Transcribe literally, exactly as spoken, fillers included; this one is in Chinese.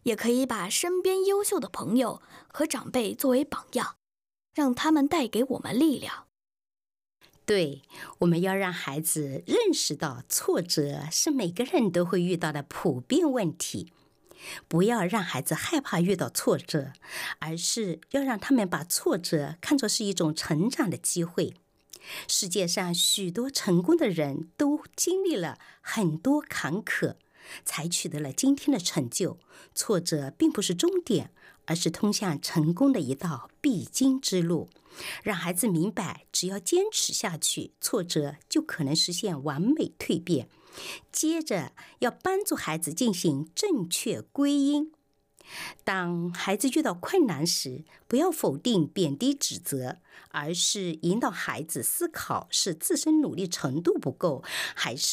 也可以把身边优秀的朋友和长辈作为榜样，让他们带给我们力量。 对，我们要让孩子认识到挫折是每个人都会遇到的普遍问题，不要让孩子害怕遇到挫折，而是要让他们把挫折看作是一种成长的机会。世界上许多成功的人都经历了很多坎坷，才取得了今天的成就。挫折并不是终点，而是通向成功的一道必经之路。让孩子明白，只要坚持下去，挫折就可能实现完美蜕变。接着，要帮助孩子进行正确归因。当孩子遇到困难时，不要否定、贬低、指责，而是引导孩子思考是自身努力程度不够，还是